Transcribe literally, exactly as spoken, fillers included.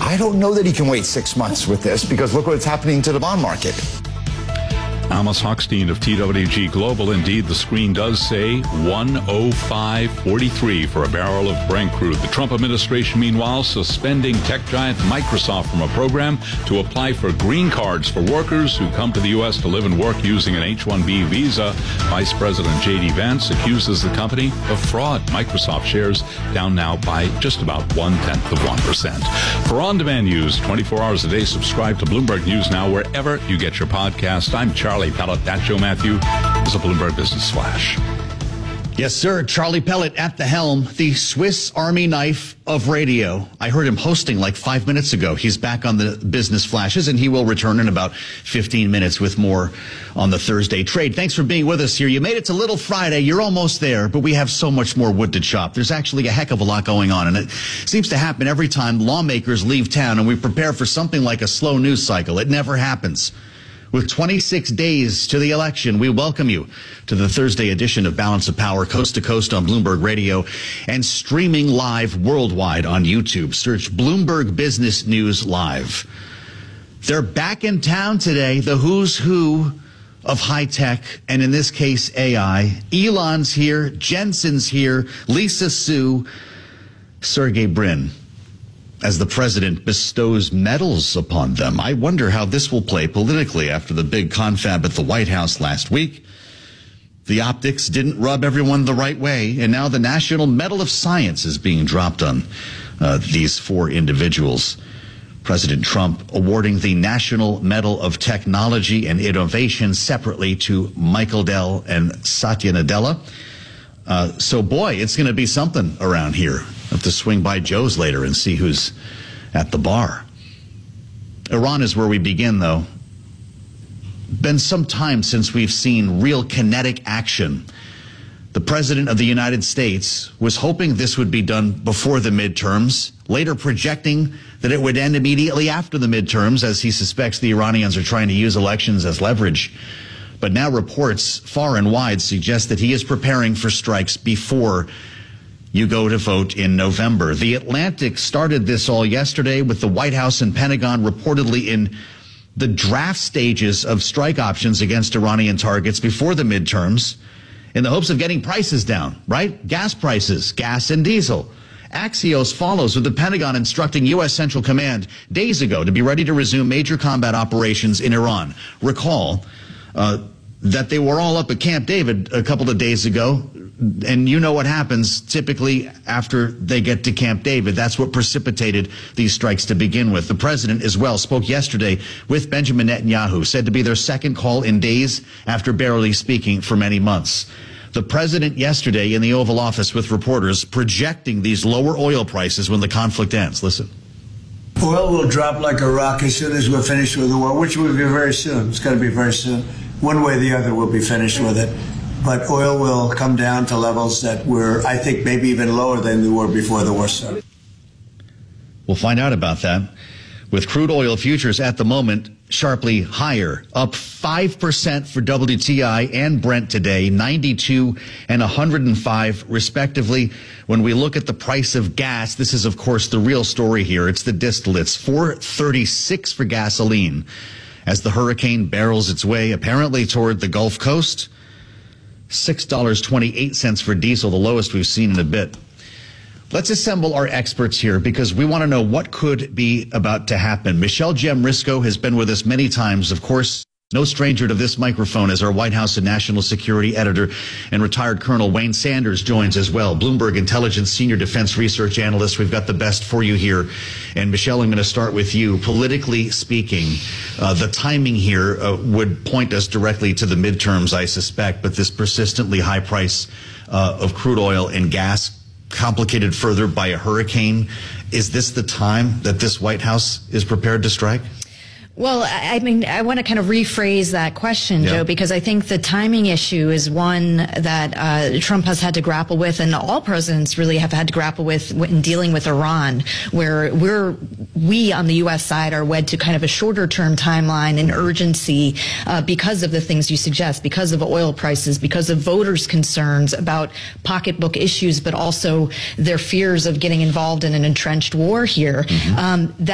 I don't know that he can wait six months with this, because look what's happening to the bond market. Amos Hochstein of T W G Global. Indeed, the screen does say one oh five forty-three for a barrel of Brent crude. The Trump administration, meanwhile, suspending tech giant Microsoft from a program to apply for green cards for workers who come to the U S to live and work using an H one B visa. Vice President J D Vance accuses the company of fraud. Microsoft shares down now by just about one-tenth of one percent. For on-demand news, twenty-four hours a day, subscribe to Bloomberg News Now wherever you get your podcast. I'm Charlie Pellet. That's Joe Matthew. This is a Bloomberg Business Flash. Yes, sir. Charlie Pellet at the helm, the Swiss Army knife of radio. I heard him hosting like five minutes ago. He's back on the Business Flashes, and he will return in about fifteen minutes with more on the Thursday trade. Thanks for being with us here. You made it to Little Friday. You're almost there, but we have so much more wood to chop. There's actually a heck of a lot going on, and it seems to happen every time lawmakers leave town and we prepare for something like a slow news cycle. It never happens. With twenty-six days to the election, we welcome you to the Thursday edition of Balance of Power, coast to coast on Bloomberg Radio and streaming live worldwide on YouTube. Search Bloomberg Business News Live. They're back in town today, the who's who of high tech, and in this case, A I. Elon's here, Jensen's here, Lisa Su, Sergey Brin, as the president bestows medals upon them. I wonder how this will play politically after the big confab at the White House last week. The optics didn't rub everyone the right way, and now the National Medal of Science is being dropped on uh, these four individuals. President Trump awarding the National Medal of Technology and Innovation separately to Michael Dell and Satya Nadella. Uh, so, boy, it's going to be something around here. I have to swing by Joe's later and see who's at the bar. Iran is where we begin, though. Been some time since we've seen real kinetic action. The President of the United States was hoping this would be done before the midterms, later projecting that it would end immediately after the midterms, as he suspects the Iranians are trying to use elections as leverage. But now reports far and wide suggest that he is preparing for strikes before you go to vote in November. The Atlantic started this all yesterday with the White House and Pentagon reportedly in the draft stages of strike options against Iranian targets before the midterms in the hopes of getting prices down, right? Gas prices, gas and diesel. Axios follows with the Pentagon instructing U S Central Command days ago to be ready to resume major combat operations in Iran. Recall uh, that they were all up at Camp David a couple of days ago. And you know what happens typically after they get to Camp David. That's what precipitated these strikes to begin with. The president as well spoke yesterday with Benjamin Netanyahu, said to be their second call in days after barely speaking for many months. The president yesterday in the Oval Office with reporters projecting these lower oil prices when the conflict ends. Listen. Oil will drop like a rock as soon as we're finished with the war, which will be very soon. It's going to be very soon. One way or the other, we'll be finished with it. But oil will come down to levels that were, I think, maybe even lower than they were before the war started. We'll find out about that. With crude oil futures at the moment sharply higher, up five percent for W T I and Brent today, ninety-two and one hundred five respectively. When we look at the price of gas, this is, of course, the real story here. It's the distillates, four thirty-six for gasoline as the hurricane barrels its way apparently toward the Gulf Coast. six dollars and twenty-eight cents for diesel, the lowest we've seen in a bit. Let's assemble our experts here because we want to know what could be about to happen. Michelle Jamrisco has been with us many times, of course, no stranger to this microphone as our White House and National Security Editor, and retired Colonel Wayne Sanders joins as well, Bloomberg Intelligence Senior Defense Research Analyst. We've got the best for you here. And Michelle, I'm going to start with you. Politically speaking, uh, the timing here uh, would point us directly to the midterms, I suspect, but this persistently high price uh, of crude oil and gas, complicated further by a hurricane. Is this the time that this White House is prepared to strike? Well, I mean, I want to kind of rephrase that question, yeah. Joe, because I think the timing issue is one that uh, Trump has had to grapple with, and all presidents really have had to grapple with in dealing with Iran, where we're we on the U S side are wed to kind of a shorter-term timeline and urgency uh, because of the things you suggest, because of oil prices, because of voters' concerns about pocketbook issues, but also their fears of getting involved in an entrenched war here. Mm-hmm. Um, that